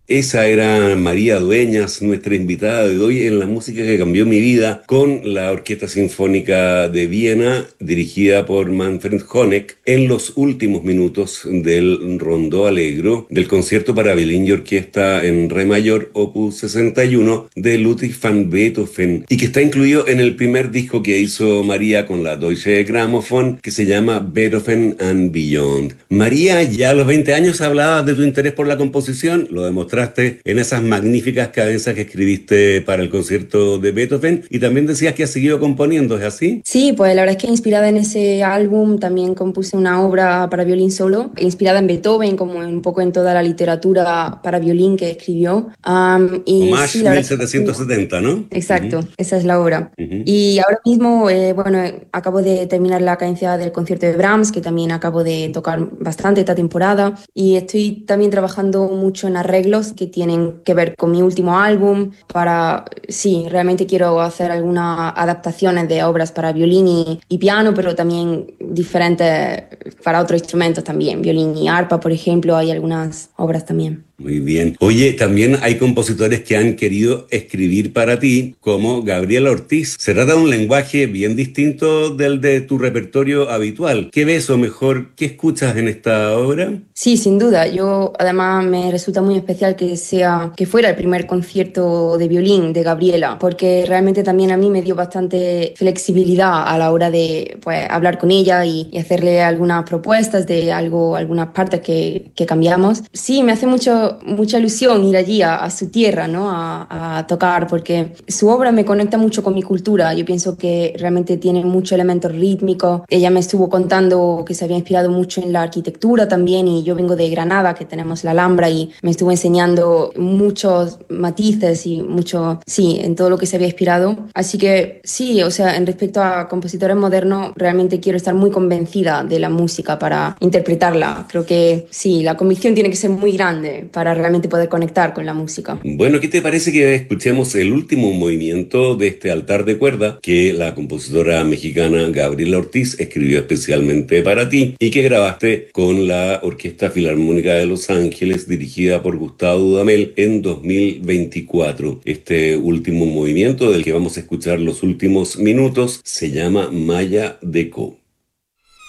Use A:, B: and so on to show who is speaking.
A: Esa era María Dueñas, nuestra invitada de hoy en La Música que Cambió Mi Vida, con la Orquesta Sinfónica de Viena, dirigida por Manfred Honeck, en los últimos minutos del Rondó Allegro, del concierto para violín y orquesta en re mayor, opus 61, de Ludwig van Beethoven, y que está incluido en el primer disco que hizo María con la Deutsche Grammophon, que se llama Beethoven and Beyond. María, ya a los 20 años hablabas de tu interés por la composición, lo demostraste en esas magníficas cadencias que escribiste para el concierto de Beethoven, y también decías que has seguido componiendo, ¿es así?
B: Sí, pues la verdad es que inspirada en ese álbum también compuse una obra para violín solo, inspirada en Beethoven, como un poco en toda la literatura para violín que escribió. Y sí,
A: Hommage
B: la verdad es que
A: 1770, ¿no?
B: exacto, esa es la obra.
A: Ujú.
B: Y ahora mismo, bueno, acabo de terminar la cadencia del concierto de Brahms, que también acabo de tocar bastante esta temporada, y estoy también trabajando mucho en arreglos que tienen que ver con mi último álbum, sí, realmente quiero hacer algunas adaptaciones de obras para violín y piano, pero también diferentes para otros instrumentos también, violín y arpa, por ejemplo, hay algunas obras también.
A: Muy bien. Oye, también hay compositores que han querido escribir para ti, como Gabriela Ortiz. Se trata de un lenguaje bien distinto del de tu repertorio habitual. ¿Qué ves o mejor, qué escuchas en esta obra?
B: Sí, sin duda. Yo además me resulta muy especial que fuera el primer concierto de violín de Gabriela, porque realmente también a mí me dio bastante flexibilidad a la hora de pues hablar con ella y hacerle algunas propuestas de algo, algunas partes que cambiamos. Sí, me hace mucha ilusión ir allí a su tierra, ¿no? A tocar, porque su obra me conecta mucho con mi cultura. Yo pienso que realmente tiene muchos elementos rítmicos. Ella me estuvo contando que se había inspirado mucho en la arquitectura también, y yo vengo de Granada, que tenemos la Alhambra, y me estuvo enseñando muchos matices y mucho, sí, en todo lo que se había inspirado. Así que sí, o sea, en respecto a compositores modernos, realmente quiero estar muy convencida de la música para interpretarla. Creo que sí, la convicción tiene que ser muy grande para realmente poder conectar con la música.
A: Bueno, ¿qué te parece que escuchemos el último movimiento de este altar de cuerda que la compositora mexicana Gabriela Ortiz escribió especialmente para ti y que grabaste con la Orquesta Filarmónica de Los Ángeles, dirigida por Gustavo Dudamel en 2024? Este último movimiento del que vamos a escuchar los últimos minutos se llama Maya Deco.